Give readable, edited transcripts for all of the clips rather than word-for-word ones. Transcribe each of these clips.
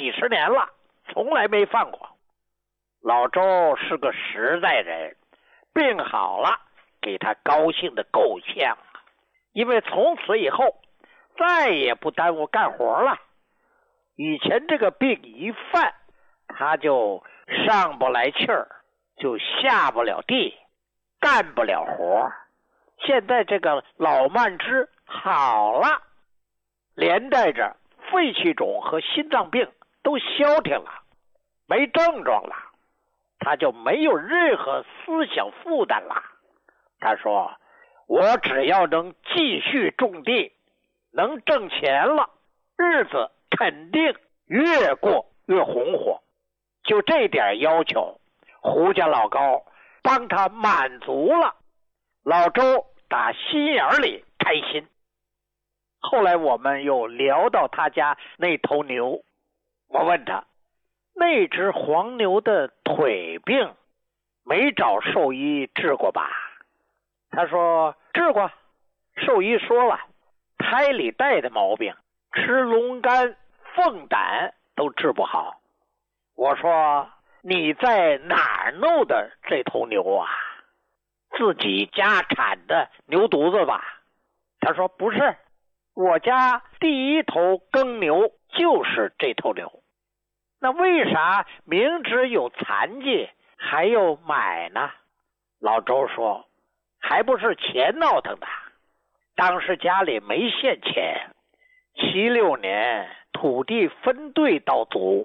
几十年了，从来没犯过。老周是个实在人，病好了给他高兴的够呛啊，因为从此以后再也不耽误干活了。以前这个病一犯，他就上不来气儿，就下不了地，干不了活。现在这个老慢支好了，连带着肺气肿和心脏病都消停了，没症状了，他就没有任何思想负担了。他说，我只要能继续种地，能挣钱了，日子肯定越过越红火。就这点要求，胡家老高帮他满足了。老周打心眼里开心。后来我们又聊到他家那头牛，我问他，那只黄牛的腿病没找兽医治过吧？他说治过，兽医说了，胎里带的毛病，吃龙肝凤胆都治不好。我说你在哪儿弄的这头牛啊？自己家产的牛犊子吧？他说不是，我家第一头耕牛就是这头牛。那为啥明知有残疾还要买呢？老周说，还不是钱闹腾的。当时家里没现钱，76年土地分对到足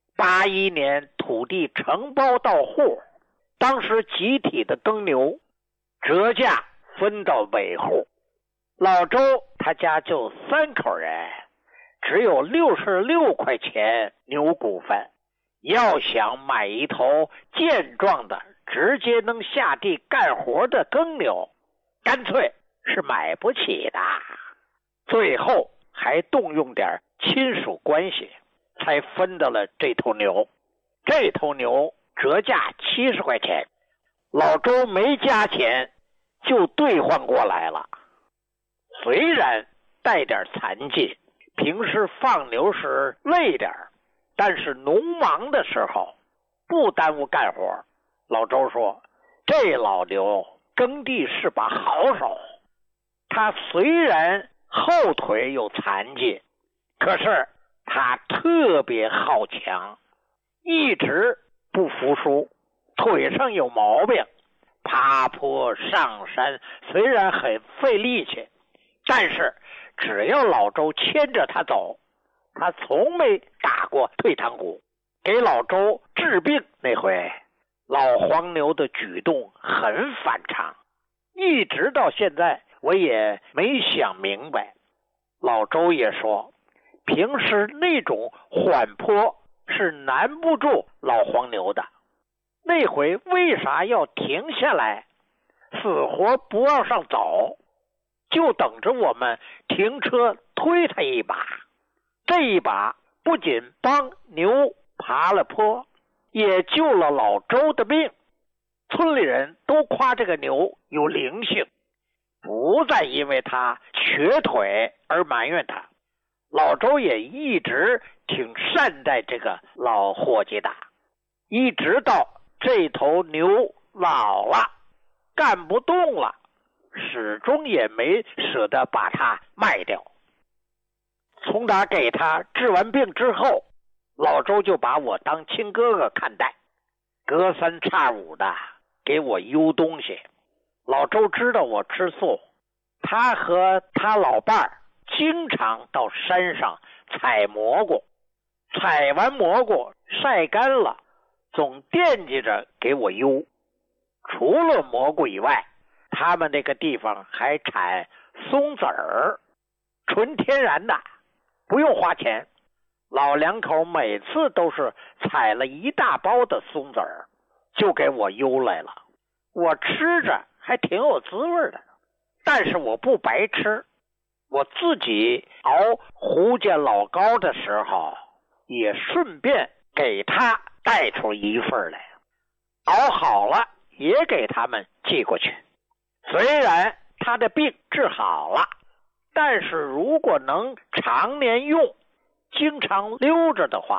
，81年土地承包到户，当时集体的耕牛折价分到尾户。老周他家就3口人，只有66块钱牛股份，要想买一头健壮的直接能下地干活的耕牛，干脆是买不起的。最后还动用点亲属关系，才分到了这头牛。这头牛折价70块钱，老周没加钱就兑换过来了。虽然带点残疾，平时放牛时累点，但是农忙的时候不耽误干活。老周说，这老牛耕地是把好手，他虽然后腿有残疾，可是他特别好强，一直不服输，腿上有毛病，爬坡上山虽然很费力气，但是只要老周牵着他走，他从没打过退堂鼓。给老周治病那回，老黄牛的举动很反常，一直到现在我也没想明白。老周也说，平时那种缓坡是难不住老黄牛的，那回为啥要停下来，死活不往上走，就等着我们停车推他一把。这一把不仅帮牛爬了坡，也救了老周的命。村里人都夸这个牛有灵性，不再因为他瘸腿而埋怨他。老周也一直挺善待这个老伙计的，一直到这头牛老了干不动了，始终也没舍得把它卖掉。从打给他治完病之后，老周就把我当亲哥哥看待，隔三差五的给我邮东西。老周知道我吃素，他和他老伴儿经常到山上采蘑菇，采完蘑菇晒干了，总惦记着给我邮。除了蘑菇以外，他们那个地方还产松子儿，纯天然的，不用花钱。老两口每次都是采了一大包的松子儿，就给我邮来了。我吃着还挺有滋味的，但是我不白吃，我自己熬胡家老高的时候，也顺便给他带出一份来，熬好了也给他们寄过去。虽然他的病治好了，但是如果能常年用，经常溜着的话，